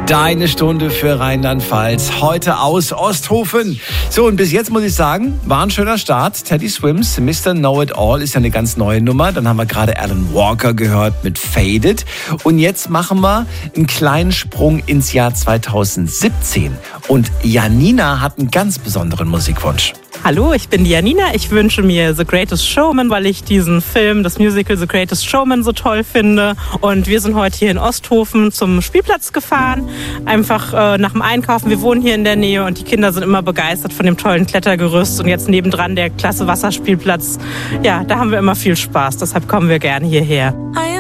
Deine Stunde für Rheinland-Pfalz. Heute aus Osthofen. So, und bis jetzt muss ich sagen, war ein schöner Start. Teddy Swims, Mr. Know-It-All ist ja eine ganz neue Nummer. Dann haben wir gerade Alan Walker gehört mit Faded. Und jetzt machen wir einen kleinen Sprung ins Jahr 2017. Und Janina hat einen ganz besonderen Musikwunsch. Hallo, ich bin die Janina. Ich wünsche mir The Greatest Showman, weil ich diesen Film, das Musical The Greatest Showman, so toll finde. Und wir sind heute hier in Osthofen zum Spielplatz gefahren, einfach nach dem Einkaufen. Wir wohnen hier in der Nähe und die Kinder sind immer begeistert von dem tollen Klettergerüst. Und jetzt nebendran der klasse Wasserspielplatz. Ja, da haben wir immer viel Spaß. Deshalb kommen wir gerne hierher.